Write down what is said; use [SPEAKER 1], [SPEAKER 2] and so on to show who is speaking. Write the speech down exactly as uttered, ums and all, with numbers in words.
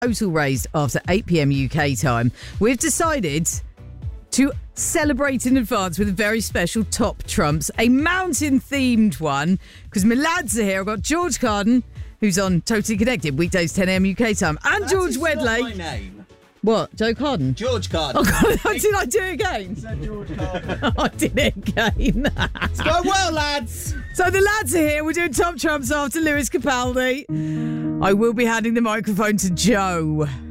[SPEAKER 1] Total raised after eight p.m. U K time. We've decided to celebrate in advance with a very special Top Trumps, a mountain-themed one, because my lads are here. I've got George Carden, who's on Totally Connected, weekdays ten a.m. U K time, and
[SPEAKER 2] That
[SPEAKER 1] George
[SPEAKER 2] is not
[SPEAKER 1] Wedlake.
[SPEAKER 2] my name.
[SPEAKER 1] What, Joe Carden?
[SPEAKER 2] George Carden.
[SPEAKER 1] Oh, God, did I do it again?
[SPEAKER 2] said George Carden.
[SPEAKER 1] I did it again.
[SPEAKER 2] It's going well, lads.
[SPEAKER 1] So the lads are here. We're doing Top Trumps after Lewis Capaldi. I will be handing the microphone to Joe.